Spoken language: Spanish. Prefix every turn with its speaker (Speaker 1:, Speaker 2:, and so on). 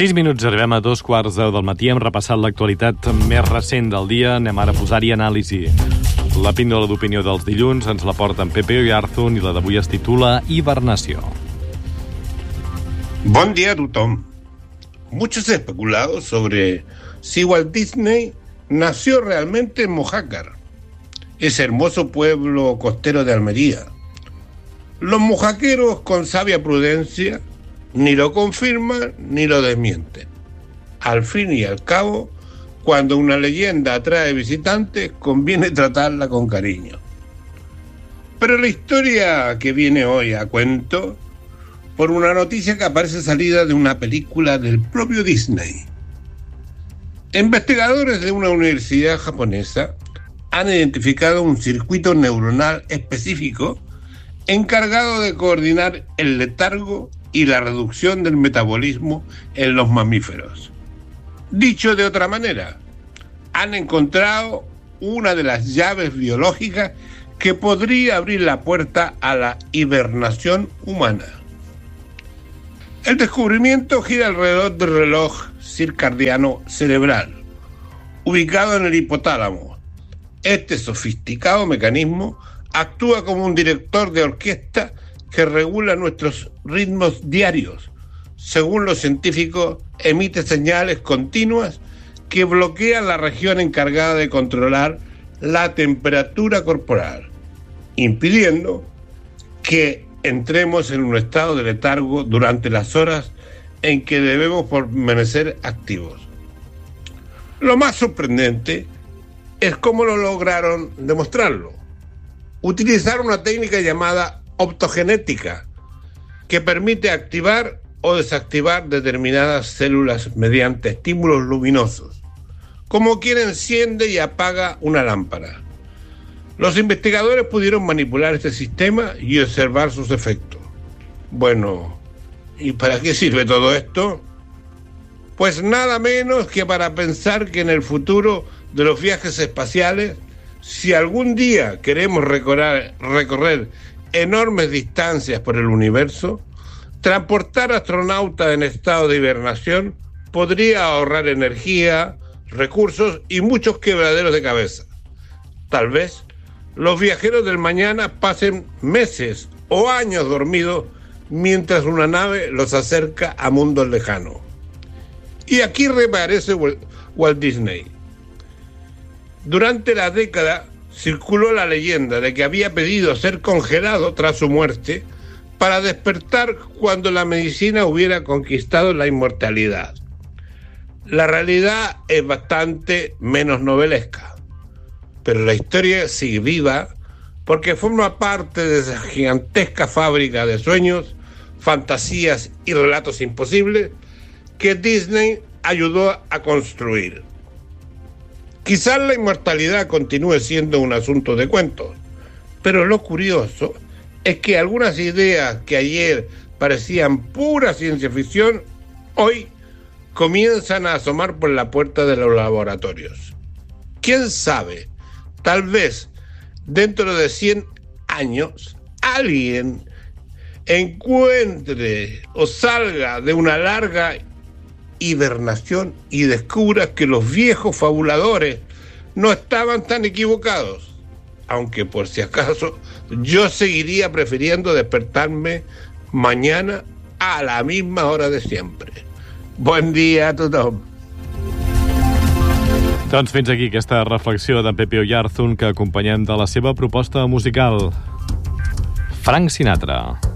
Speaker 1: 6 minuts, arribem a 2:15 del matí. Hem repassat l'actualitat més recent del dia. Anem ara a posar-hi anàlisi. La píndola d'opinió dels dilluns ens la porten Pepe Oyarzun i la d'avui es titula Hibernació.
Speaker 2: Bon dia a tothom. Muchos especulados sobre si Walt Disney nació realmente en Mojácar, ese hermoso pueblo costero de Almería. Los mojaqueros, con sabia prudencia, ni lo confirman ni lo desmienten. Al fin y al cabo, cuando una leyenda atrae visitantes, conviene tratarla con cariño. Pero la historia que viene hoy a cuento por una noticia que aparece salida de una película del propio Disney. Investigadores de una universidad japonesa han identificado un circuito neuronal específico encargado de coordinar el letargo y la reducción del metabolismo en los mamíferos. Dicho de otra manera, han encontrado una de las llaves biológicas que podría abrir la puerta a la hibernación humana. El descubrimiento gira alrededor del reloj circadiano cerebral, ubicado en el hipotálamo. Este sofisticado mecanismo actúa como un director de orquesta que regula nuestros ritmos diarios. Según los científicos, emite señales continuas que bloquean la región encargada de controlar la temperatura corporal, impidiendo que entremos en un estado de letargo durante las horas en que debemos permanecer activos. Lo más sorprendente es cómo lo lograron demostrarlo. Utilizaron una técnica llamada optogenética, que permite activar o desactivar determinadas células mediante estímulos luminosos, como quien enciende y apaga una lámpara. Los investigadores pudieron manipular este sistema y observar sus efectos. Bueno, ¿y para qué sirve todo esto? Pues nada menos que para pensar que en el futuro de los viajes espaciales, si algún día queremos recorrer enormes distancias por el universo, transportar astronautas en estado de hibernación podría ahorrar energía, recursos y muchos quebraderos de cabeza. Tal vez los viajeros del mañana pasen meses o años dormidos mientras una nave los acerca a mundos lejanos. Y aquí reaparece Walt Disney. Durante la década circuló la leyenda de que había pedido ser congelado tras su muerte para despertar cuando la medicina hubiera conquistado la inmortalidad. La realidad es bastante menos novelesca, pero la historia sigue viva porque forma parte de esa gigantesca fábrica de sueños, fantasías y relatos imposibles que Disney ayudó a construir. Quizás la inmortalidad continúe siendo un asunto de cuentos, pero lo curioso es que algunas ideas que ayer parecían pura ciencia ficción, hoy comienzan a asomar por la puerta de los laboratorios. ¿Quién sabe? Tal vez dentro de 100 años alguien encuentre o salga de una larga hibernación y descubra que los viejos fabuladores no estaban tan equivocados, aunque por si acaso yo seguiría prefiriendo despertarme mañana a la misma hora de siempre. Bon dia a tothom.
Speaker 1: Doncs fins aquí aquesta reflexió de Pepe Oyarzun que acompanyem de la seva proposta musical. Frank Sinatra.